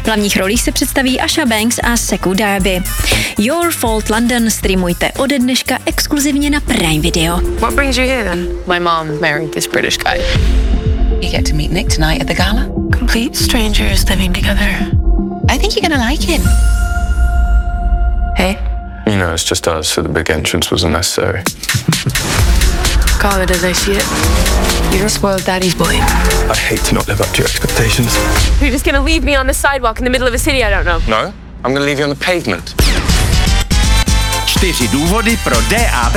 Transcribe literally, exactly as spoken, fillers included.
V hlavních rolích se představí Asha Banks a Sekou Darby. Your Fault London streamujte ode dneška exkluzivně na Prime Video. What brings you here then? My mom married this British guy. You get to meet Nick tonight at the gala. Complete strangers living together. I think you're gonna like him. Hey? You know, it's just us, so the big entrance wasn't necessary. Call it as I see it. You're a spoiled daddy's boy. I hate to not live up to your expectations. You're just gonna leave me on the sidewalk in the middle of a city I don't know. No, I'm gonna leave you on the pavement. Čtyři důvody pro D A B